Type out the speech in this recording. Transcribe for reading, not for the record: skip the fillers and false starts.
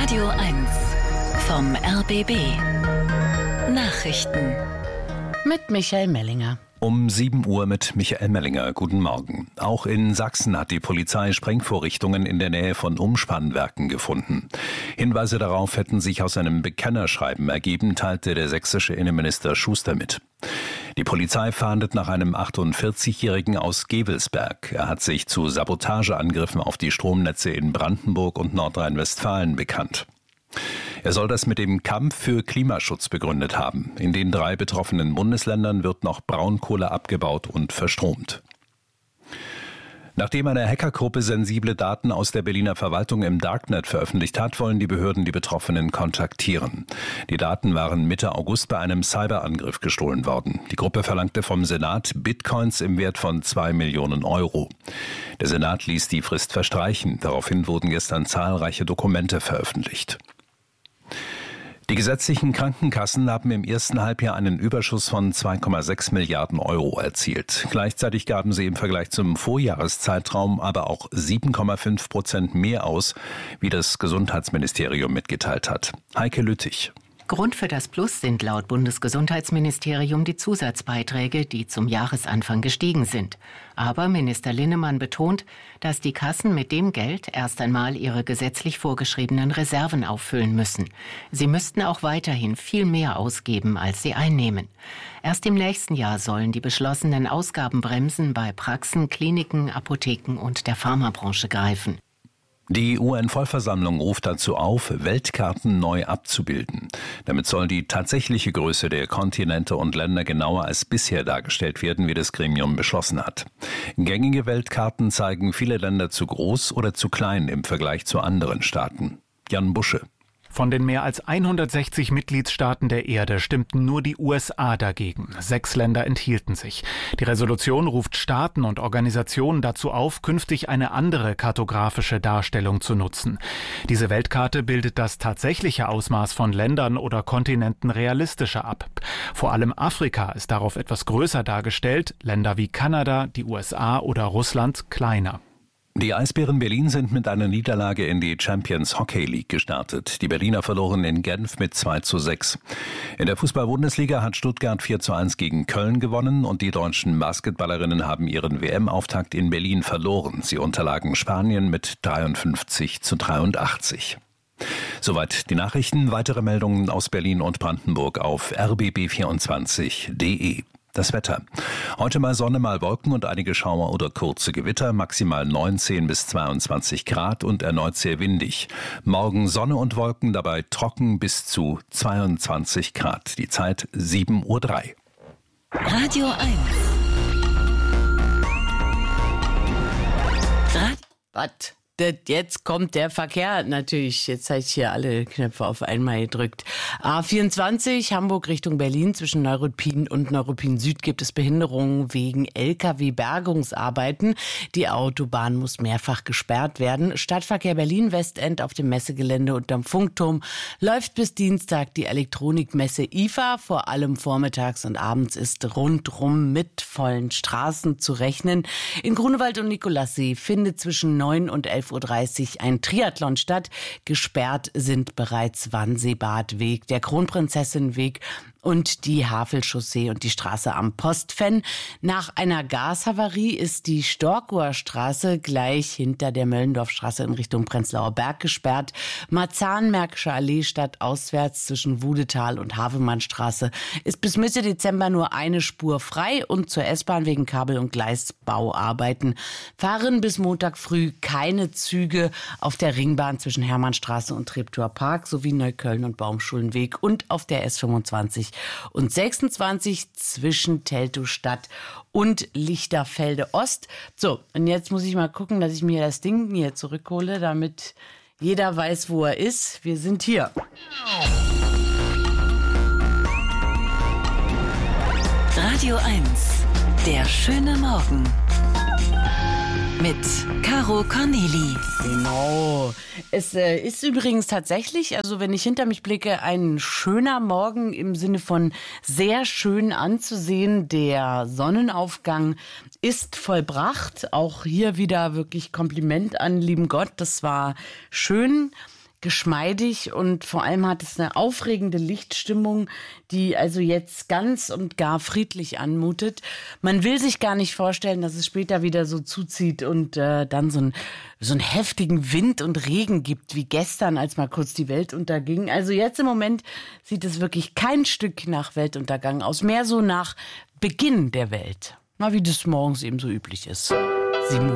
Radio 1 vom RBB. Nachrichten mit Michael Mellinger. Um 7 Uhr mit Michael Mellinger. Guten Morgen. Auch in Sachsen hat die Polizei Sprengvorrichtungen in der Nähe von Umspannwerken gefunden. Hinweise darauf hätten sich aus einem Bekennerschreiben ergeben, teilte der sächsische Innenminister Schuster mit. Die Polizei fahndet nach einem 48-Jährigen aus Gevelsberg. Er hat sich zu Sabotageangriffen auf die Stromnetze in Brandenburg und Nordrhein-Westfalen bekannt. Er soll das mit dem Kampf für Klimaschutz begründet haben. In den 3 betroffenen Bundesländern wird noch Braunkohle abgebaut und verstromt. Nachdem eine Hackergruppe sensible Daten aus der Berliner Verwaltung im Darknet veröffentlicht hat, wollen die Behörden die Betroffenen kontaktieren. Die Daten waren Mitte August bei einem Cyberangriff gestohlen worden. Die Gruppe verlangte vom Senat Bitcoins im Wert von 2 Millionen Euro. Der Senat ließ die Frist verstreichen. Daraufhin wurden gestern zahlreiche Dokumente veröffentlicht. Die gesetzlichen Krankenkassen haben im ersten Halbjahr einen Überschuss von 2,6 Milliarden Euro erzielt. Gleichzeitig gaben sie im Vergleich zum Vorjahreszeitraum aber auch 7,5% mehr aus, wie das Gesundheitsministerium mitgeteilt hat. Heike Lüttich. Grund für das Plus sind laut Bundesgesundheitsministerium die Zusatzbeiträge, die zum Jahresanfang gestiegen sind. Aber Minister Linnemann betont, dass die Kassen mit dem Geld erst einmal ihre gesetzlich vorgeschriebenen Reserven auffüllen müssen. Sie müssten auch weiterhin viel mehr ausgeben, als sie einnehmen. Erst im nächsten Jahr sollen die beschlossenen Ausgabenbremsen bei Praxen, Kliniken, Apotheken und der Pharmabranche greifen. Die UN-Vollversammlung ruft dazu auf, Weltkarten neu abzubilden. Damit soll die tatsächliche Größe der Kontinente und Länder genauer als bisher dargestellt werden, wie das Gremium beschlossen hat. Gängige Weltkarten zeigen viele Länder zu groß oder zu klein im Vergleich zu anderen Staaten. Jan Busche. Von den mehr als 160 Mitgliedstaaten der Erde stimmten nur die USA dagegen. 6 Länder enthielten sich. Die Resolution ruft Staaten und Organisationen dazu auf, künftig eine andere kartografische Darstellung zu nutzen. Diese Weltkarte bildet das tatsächliche Ausmaß von Ländern oder Kontinenten realistischer ab. Vor allem Afrika ist darauf etwas größer dargestellt, Länder wie Kanada, die USA oder Russland kleiner. Die Eisbären Berlin sind mit einer Niederlage in die Champions Hockey League gestartet. Die Berliner verloren in Genf mit 2:6. In der Fußball-Bundesliga hat Stuttgart 4:1 gegen Köln gewonnen und die deutschen Basketballerinnen haben ihren WM-Auftakt in Berlin verloren. Sie unterlagen Spanien mit 53:83. Soweit die Nachrichten. Weitere Meldungen aus Berlin und Brandenburg auf rbb24.de. Das Wetter. Heute mal Sonne, mal Wolken und einige Schauer oder kurze Gewitter, maximal 19 bis 22 Grad und erneut sehr windig. Morgen Sonne und Wolken, dabei trocken bis zu 22 Grad. Die Zeit 7:03 Uhr. Radio 1. Was? Jetzt kommt der Verkehr natürlich. Jetzt habe ich hier alle Knöpfe auf einmal gedrückt. A24 Hamburg Richtung Berlin zwischen Neuruppin und Neuruppin Süd gibt es Behinderungen wegen LKW-Bergungsarbeiten. Die Autobahn muss mehrfach gesperrt werden. Stadtverkehr Berlin-Westend auf dem Messegelände unterm Funkturm läuft bis Dienstag die Elektronikmesse IFA. Vor allem vormittags und abends ist rundrum mit vollen Straßen zu rechnen. In Grunewald und Nikolassee findet zwischen 9 und 11:30 Uhr ein Triathlon statt. Gesperrt sind bereits Wannsee-Badweg, der Kronprinzessin-Weg und die Havelchaussee und die Straße am Postfenn. Nach einer Gashavarie ist die Storkower Straße gleich hinter der Möllendorfstraße in Richtung Prenzlauer Berg gesperrt. Marzahn-Märkische Allee stadtauswärts zwischen Wudetal und Havemannstraße ist bis Mitte Dezember nur eine Spur frei und zur S-Bahn wegen Kabel- und Gleisbauarbeiten fahren bis Montag früh keine Züge auf der Ringbahn zwischen Hermannstraße und Treptower Park sowie Neukölln und Baumschulenweg und auf der S25 und 26 zwischen Teltow-Stadt und Lichterfelde Ost. So, und jetzt muss ich mal gucken, dass ich mir das Ding hier zurückhole, damit jeder weiß, wo er ist. Wir sind hier. Radio 1. Der schöne Morgen. Mit Caro Corneli. Genau. Es ist übrigens tatsächlich, also wenn ich hinter mich blicke, ein schöner Morgen im Sinne von sehr schön anzusehen. Der Sonnenaufgang ist vollbracht. Auch hier wieder wirklich Kompliment an lieben Gott. Das war schön. geschmeidig und vor allem hat es eine aufregende Lichtstimmung, die also jetzt ganz und gar friedlich anmutet. Man will sich gar nicht vorstellen, dass es später wieder so zuzieht und dann so einen heftigen Wind und Regen gibt, wie gestern, als mal kurz die Welt unterging. Also jetzt im Moment sieht es wirklich kein Stück nach Weltuntergang aus, mehr so nach Beginn der Welt. Mal wie das morgens eben so üblich ist. 7 Uhr.